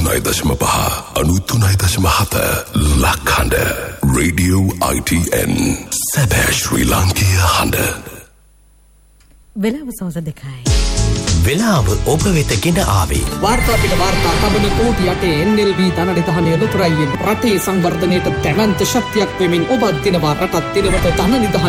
93.5 93.7 ලක්හඬ Radio ITN සැබෑ ශ්‍රී ලාංකීය හඬ. වෙලාව සවස 2යි. වෙලාව ඔබ වෙත ගෙන ආවේ වාර්තා පිට වාර්තා තබන කෝටි 8 NLB ධනනිධානය ලොතරැයියෙන් රටේ සංවර්ධනයට දැවැන්ත ශක්තියක් වෙමින් ඔබ දිනවා රටත් දිනවට ධනනිධානය